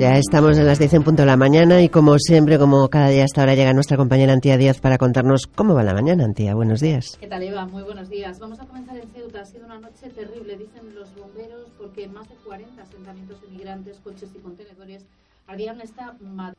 Ya estamos en las 10 en punto de la mañana y como siempre, como cada día a esta hora, llega nuestra compañera Antía Díaz para contarnos cómo va la mañana. Antía, buenos días. ¿Qué tal, Eva? Muy buenos días. Vamos a comenzar en Ceuta. Ha sido una noche terrible, dicen los bomberos, porque más de 40 asentamientos de migrantes, coches y contenedores ardían esta madrugada.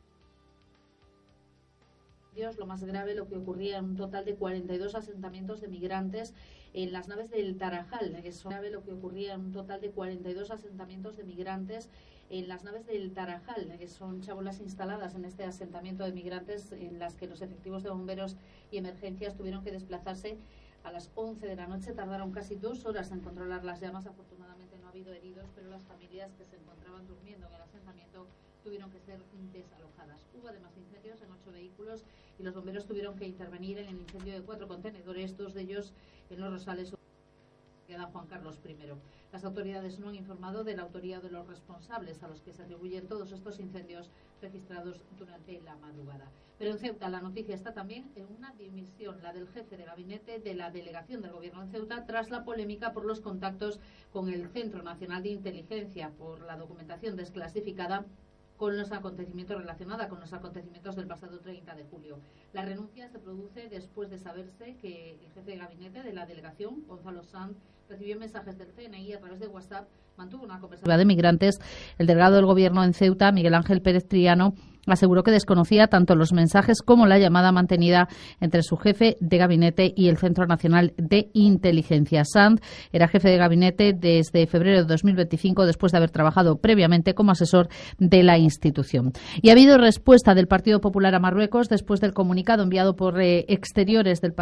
Lo más grave, lo que ocurría en un total de 42 asentamientos de migrantes en las naves del Tarajal. Eso grave, lo que ocurría en un total de 42 asentamientos de migrantes en las naves del Tarajal, que son chabolas instaladas en este asentamiento de migrantes en las que los efectivos de bomberos y emergencias tuvieron que desplazarse a las 11 de la noche. Tardaron casi 2 horas en controlar las llamas. Afortunadamente no ha habido heridos, pero las familias que se encontraban durmiendo en el asentamiento tuvieron que ser desalojadas. Hubo además incendios en 8 vehículos y los bomberos tuvieron que intervenir en el incendio de 4 contenedores, 2 de ellos en Los Rosales, queda Juan Carlos I. Las autoridades no han informado de la autoría de los responsables a los que se atribuyen todos estos incendios registrados durante la madrugada. Pero en Ceuta la noticia está también en una dimisión, la del jefe de gabinete de la delegación del gobierno en Ceuta, tras la polémica por los contactos con el Centro Nacional de Inteligencia por la documentación desclasificada con los acontecimientos relacionada con los acontecimientos del pasado 30 de julio. La renuncia se produce después de saberse que el jefe de gabinete de la delegación, Gonzalo Sanz, recibió mensajes del CNI a través de WhatsApp, mantuvo una conversación de migrantes. El delegado del gobierno en Ceuta, Miguel Ángel Pérez Triano, aseguró que desconocía tanto los mensajes como la llamada mantenida entre su jefe de gabinete y el Centro Nacional de Inteligencia. Sanz era jefe de gabinete desde febrero de 2025, después de haber trabajado previamente como asesor de la institución. Y ha habido respuesta del Partido Popular a Marruecos después del comunicado enviado por exteriores del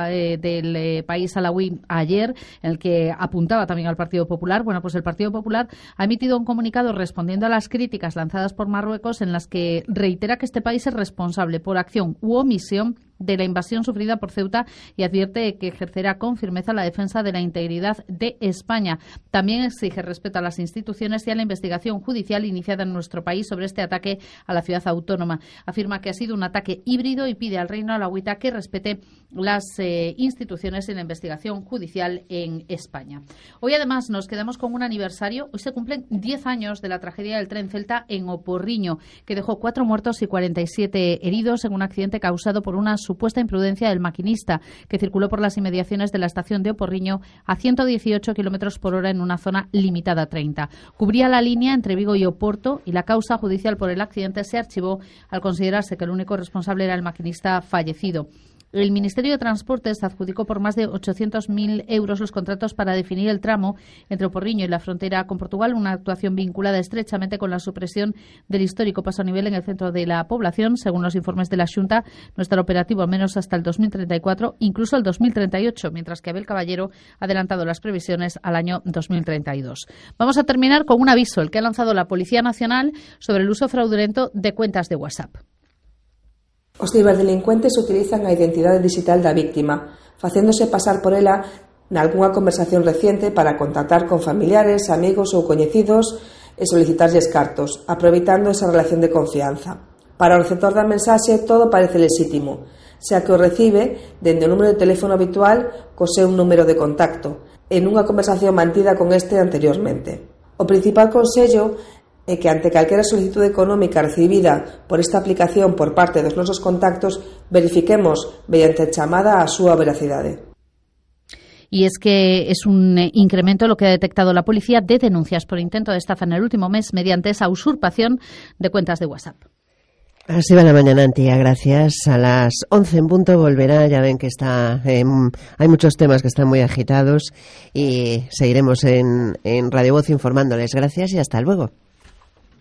país alauí ayer, en el que apuntaba también al Partido Popular. Bueno, pues el Partido Popular ha emitido un comunicado respondiendo a las críticas lanzadas por Marruecos, en las que reitera que este país es responsable por acción u omisión de la invasión sufrida por Ceuta y advierte que ejercerá con firmeza la defensa de la integridad de España. También exige respeto a las instituciones y a la investigación judicial iniciada en nuestro país sobre este ataque a la ciudad autónoma. Afirma que ha sido un ataque híbrido y pide al Reino alauita que respete las instituciones y la investigación judicial en España. Hoy además nos quedamos con un aniversario. Hoy se cumplen 10 años de la tragedia del tren Celta en Oporriño, que dejó 4 muertos y 47 heridos en un accidente causado por una supuesta imprudencia del maquinista, que circuló por las inmediaciones de la estación de Oporriño a 118 km por hora en una zona limitada a 30. Cubría la línea entre Vigo y Oporto y la causa judicial por el accidente se archivó al considerarse que el único responsable era el maquinista fallecido. El Ministerio de Transportes adjudicó por más de 800.000 euros los contratos para definir el tramo entre Oporriño y la frontera con Portugal, una actuación vinculada estrechamente con la supresión del histórico paso a nivel en el centro de la población. Según los informes de la Xunta, no estará operativo al menos hasta el 2034, incluso el 2038, mientras que Abel Caballero ha adelantado las previsiones al año 2032. Vamos a terminar con un aviso, el que ha lanzado la Policía Nacional sobre el uso fraudulento de cuentas de WhatsApp. Os ciberdelincuentes utilizan a identidade digital da víctima, facéndose pasar por ela nalgunha conversación reciente para contactar con familiares, amigos ou coñecidos e solicitarlles cartos, aproveitando esa relación de confianza. Para o receptor da mensaxe todo parece lexítimo, xa que o recibe dende o número de teléfono habitual co seu número de contacto, en unha conversación mantida con este anteriormente. O principal consello é que ante calquera solicitud económica recibida por esta aplicación por parte dos nosos contactos, verifiquemos mediante chamada a súa veracidade. Y es que es un incremento lo que ha detectado la policía de denuncias por intento de estafa en el último mes mediante esa usurpación de cuentas de WhatsApp. Así va la mañana, Antía, gracias. A las 11 en punto volverá, ya ven que hay muchos temas que están muy agitados y seguiremos en Radio Voz informándoles. Gracias y hasta luego.